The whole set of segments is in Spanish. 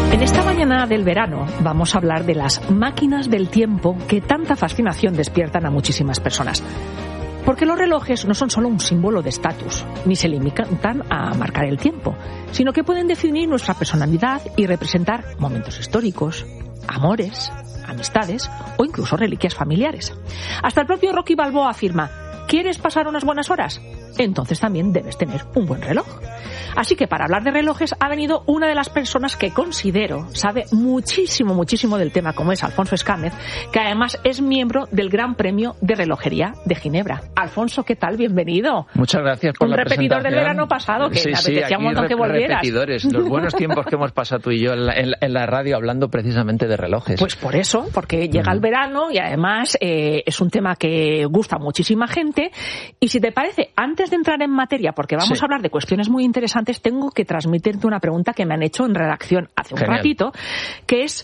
En esta mañana del verano vamos a hablar de las máquinas del tiempo que tanta fascinación despiertan a muchísimas personas. Porque los relojes no son solo un símbolo de estatus, ni se limitan a marcar el tiempo, sino que pueden definir nuestra personalidad y representar momentos históricos, amores, amistades o incluso reliquias familiares. Hasta el propio Rocky Balboa afirma: ¿quieres pasar unas buenas horas? Entonces también debes tener un buen reloj. Así que para hablar de relojes ha venido una de las personas que considero sabe muchísimo del tema, como es Alfonso Escámez, que además es miembro del Gran Premio de Relojería de Ginebra. Alfonso, ¿qué tal? Bienvenido. Muchas gracias por la presentación. Un repetidor del verano pasado, que me apetecía un montón que volvieras. Repetidores, los buenos tiempos que hemos pasado tú y yo en la radio hablando precisamente de relojes. Pues por eso, porque llega el verano y además es un tema que gusta a muchísima gente. Y si te parece, antes de entrar en materia, porque vamos a hablar de cuestiones muy interesantes, tengo que transmitirte una pregunta que me han hecho en redacción hace un ratito, que es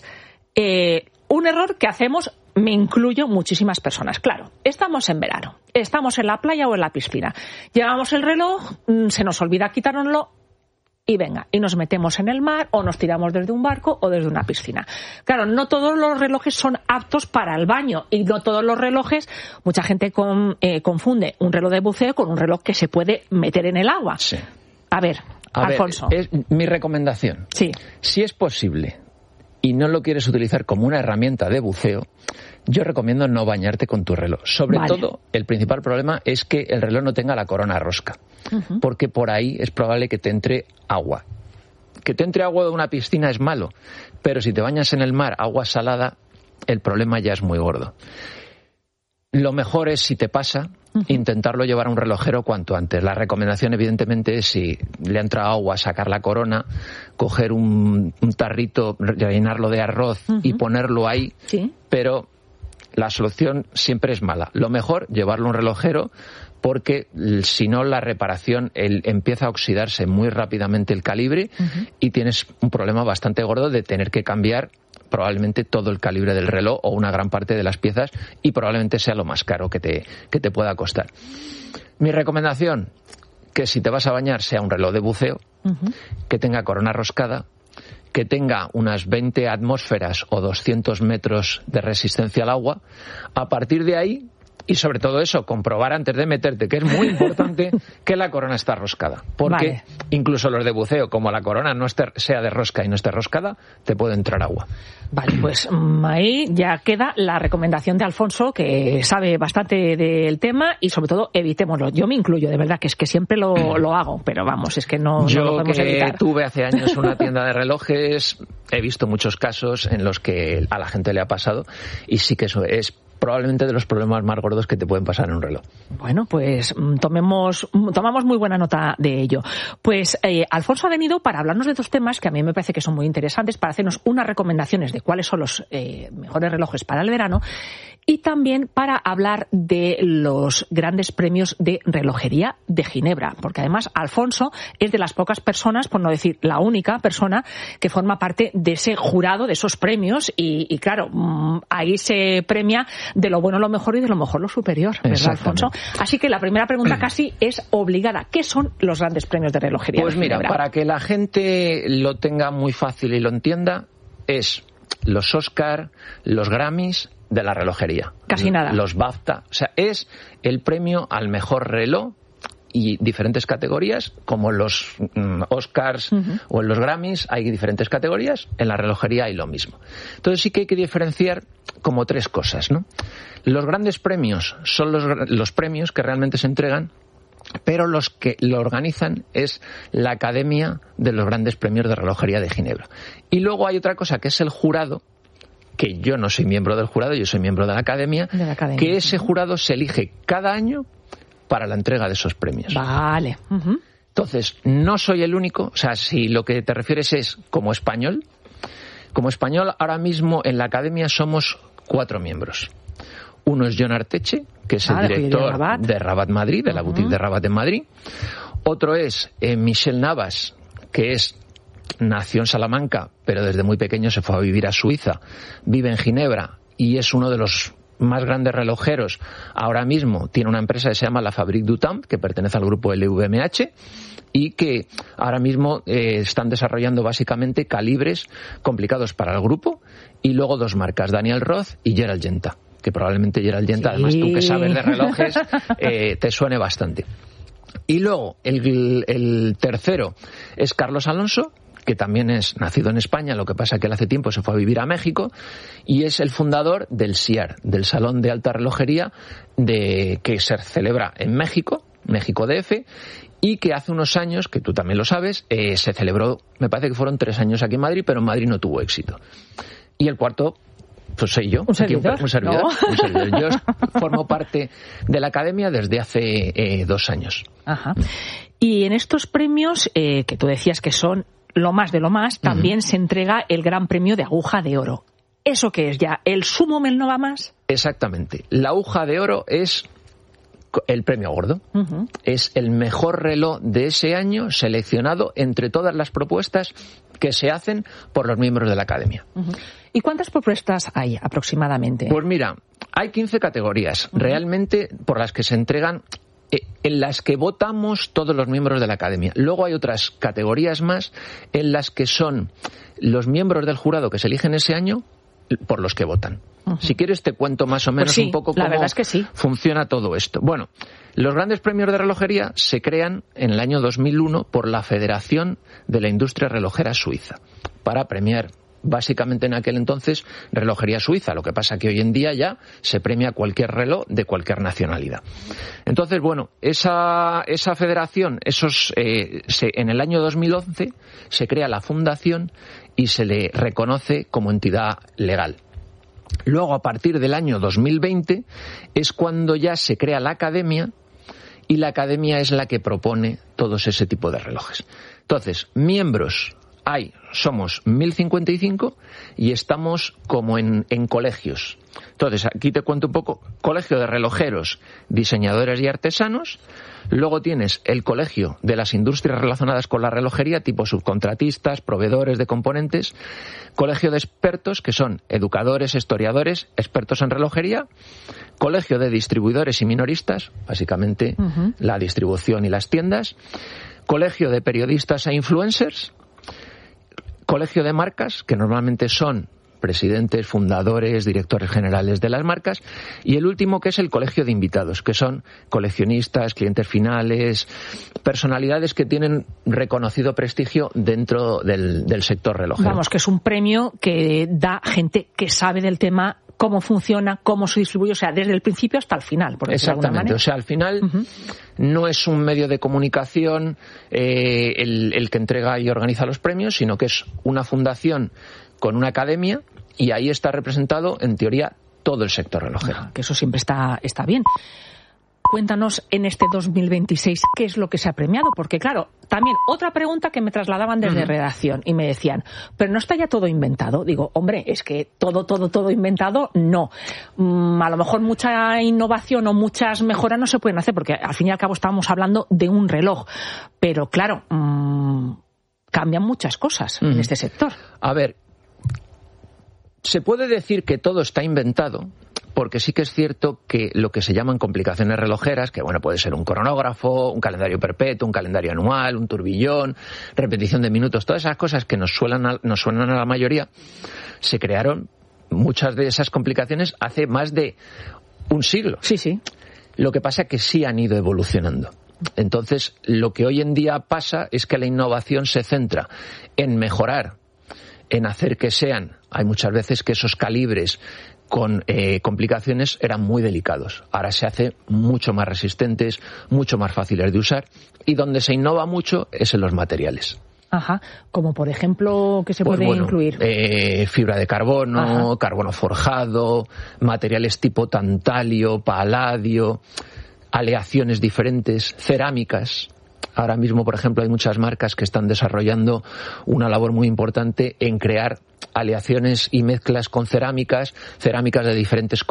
un error que hacemos, me incluyo, muchísimas personas. Claro, estamos en verano, estamos en la playa o en la piscina, llevamos el reloj, se nos olvida quitárnoslo y venga, y nos metemos en el mar o nos tiramos desde un barco o desde una piscina. Claro, no todos los relojes son aptos para el baño y no todos los relojes, mucha gente confunde un reloj de buceo con un reloj que se puede meter en el agua. Sí. A ver, Alfonso. Es mi recomendación. Sí. Si es posible y no lo quieres utilizar como una herramienta de buceo, yo recomiendo no bañarte con tu reloj. Sobre todo, el principal problema es que el reloj no tenga la corona rosca, porque por ahí es probable que te entre agua. Que te entre agua de una piscina es malo, pero si te bañas en el mar, agua salada, el problema ya es muy gordo. Lo mejor es, si te pasa, intentarlo llevar a un relojero cuanto antes. La recomendación, evidentemente, es, si le entra agua, sacar la corona, coger un tarrito, rellenarlo de arroz y ponerlo ahí, pero la solución siempre es mala. Lo mejor, llevarlo a un relojero, porque si no, la reparación empieza a oxidarse muy rápidamente el calibre y tienes un problema bastante gordo de tener que cambiar probablemente todo el calibre del reloj o una gran parte de las piezas, y probablemente sea lo más caro que te pueda costar. Mi recomendación, que si te vas a bañar sea un reloj de buceo, que tenga corona roscada, que tenga unas 20 atmósferas o 200 metros de resistencia al agua. A partir de ahí, y sobre todo eso, comprobar antes de meterte, que es muy importante, que la corona está roscada. Porque incluso los de buceo, como la corona no sea de rosca y no esté roscada, te puede entrar agua. Vale, pues ahí ya queda la recomendación de Alfonso, que sabe bastante del tema, y sobre todo evitémoslo. Yo me incluyo, de verdad, que es que siempre lo hago, pero vamos, es que no lo podemos evitar. Yo tuve hace años una tienda de relojes, he visto muchos casos en los que a la gente le ha pasado, y sí que eso es probablemente de los problemas más gordos que te pueden pasar en un reloj. Bueno, pues tomamos muy buena nota de ello. Pues Alfonso ha venido para hablarnos de dos temas que a mí me parece que son muy interesantes, para hacernos unas recomendaciones de cuáles son los mejores relojes para el verano, y también para hablar de los grandes premios de relojería de Ginebra, porque además Alfonso es de las pocas personas, por no decir la única persona, que forma parte de ese jurado, de esos premios, y claro, ahí se premia de lo bueno lo mejor y de lo mejor lo superior, ¿verdad, Alfonso? Así que la primera pregunta casi es obligada. ¿Qué son los grandes premios de relojería de Ginebra? Pues mira, para que la gente lo tenga muy fácil y lo entienda, es los Oscar, los Grammys de la relojería. Casi nada. Los BAFTA. O sea, es el premio al mejor reloj, y diferentes categorías, como los Oscars o en los Grammys hay diferentes categorías, en la relojería hay lo mismo. Entonces sí que hay que diferenciar como tres cosas, ¿no? Los grandes premios son los premios que realmente se entregan, pero los que lo organizan es la Academia de los Grandes Premios de Relojería de Ginebra. Y luego hay otra cosa, que es el jurado, que yo no soy miembro del jurado, yo soy miembro de la Academia, que ese jurado se elige cada año para la entrega de esos premios. Vale. Entonces, no soy el único. O sea, si lo que te refieres es como español ahora mismo en la Academia somos 4 miembros. Uno es Jon Arteche, que es el director de Rabat Madrid, de la boutique de Rabat en Madrid. Otro es Michel Navas, que nació en Salamanca, pero desde muy pequeño se fue a vivir a Suiza, vive en Ginebra y es uno de los más grandes relojeros ahora mismo tiene una empresa que se llama la Fabrique du Temps, que pertenece al grupo LVMH, y que ahora mismo están desarrollando básicamente calibres complicados para el grupo, y luego 2 marcas, Daniel Roth y Gerald Genta, que probablemente Gerald Genta, además tú que sabes de relojes, te suene bastante. Y luego el tercero es Carlos Alonso, que también es nacido en España, lo que pasa que él hace tiempo se fue a vivir a México, y es el fundador del SIAR, del Salón de Alta Relojería, que se celebra en México DF, y que hace unos años, que tú también lo sabes, se celebró, me parece que fueron 3 años aquí en Madrid, pero en Madrid no tuvo éxito. Y el cuarto, pues soy yo. ¿Un servidor? Un servidor. No. Un servidor. Yo formo parte de la academia desde hace 2 años. Ajá. Y en estos premios, que tú decías que son lo más de lo más, también se entrega el Gran Premio de Aguja de Oro. ¿Eso qué es ya? ¿El sumo no va más? Exactamente. La Aguja de Oro es el premio gordo. Es el mejor reloj de ese año seleccionado entre todas las propuestas que se hacen por los miembros de la academia. ¿Y cuántas propuestas hay aproximadamente? Pues mira, hay 15 categorías realmente por las que se entregan, en las que votamos todos los miembros de la academia. Luego hay otras categorías más en las que son los miembros del jurado que se eligen ese año por los que votan. Si quieres te cuento más o menos pues sí, un poco la cómo verdad es que sí. funciona todo esto. Bueno, los grandes premios de relojería se crean en el año 2001 por la Federación de la Industria Relojera Suiza para premiar básicamente en aquel entonces relojería suiza. Lo que pasa que hoy en día ya se premia cualquier reloj de cualquier nacionalidad. Entonces, bueno, esa federación, en el año 2011 se crea la fundación y se le reconoce como entidad legal. Luego, a partir del año 2020, es cuando ya se crea la academia, y la academia es la que propone todos ese tipo de relojes. Entonces, miembros somos 1055 y estamos como en colegios. Entonces, aquí te cuento un poco. Colegio de relojeros, diseñadores y artesanos. Luego tienes el colegio de las industrias relacionadas con la relojería, tipo subcontratistas, proveedores de componentes. Colegio de expertos, que son educadores, historiadores, expertos en relojería. Colegio de distribuidores y minoristas, básicamente la distribución y las tiendas. Colegio de periodistas e influencers. Colegio de marcas, que normalmente son presidentes, fundadores, directores generales de las marcas, y el último, que es el colegio de invitados, que son coleccionistas, clientes finales, personalidades que tienen reconocido prestigio dentro del sector relojero. Vamos, que es un premio que da gente que sabe del tema, cómo funciona, cómo se distribuye, o sea, desde el principio hasta el final. Por decirlo de alguna manera. O sea, al final no es un medio de comunicación el que entrega y organiza los premios, sino que es una fundación con una academia, y ahí está representado, en teoría, todo el sector relojero. Que eso siempre está bien. Cuéntanos en este 2026 qué es lo que se ha premiado, porque claro, también otra pregunta que me trasladaban desde redacción y me decían, pero ¿no está ya todo inventado? Digo, hombre, es que todo inventado, no. A lo mejor mucha innovación o muchas mejoras no se pueden hacer, porque al fin y al cabo estábamos hablando de un reloj, pero claro, cambian muchas cosas en este sector. A ver, se puede decir que todo está inventado, porque sí que es cierto que lo que se llaman complicaciones relojeras, que bueno, puede ser un cronógrafo, un calendario perpetuo, un calendario anual, un turbillón, repetición de minutos, todas esas cosas que nos suenan a la mayoría, se crearon muchas de esas complicaciones hace más de un siglo. Sí. Lo que pasa es que sí han ido evolucionando. Entonces, lo que hoy en día pasa es que la innovación se centra en mejorar, en hacer que hay muchas veces que esos calibres con complicaciones eran muy delicados. Ahora se hace mucho más resistentes, mucho más fáciles de usar, y donde se innova mucho es en los materiales. Ajá, como por ejemplo, ¿qué se puede incluir? Fibra de carbono, carbono forjado, materiales tipo tantalio, paladio, aleaciones diferentes, cerámicas. Ahora mismo, por ejemplo, hay muchas marcas que están desarrollando una labor muy importante en crear aleaciones y mezclas con cerámicas de diferentes